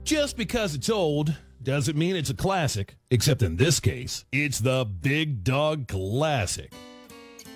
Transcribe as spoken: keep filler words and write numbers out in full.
Just because it's old doesn't mean it's a classic, except in this case, it's the Big Dog Classic.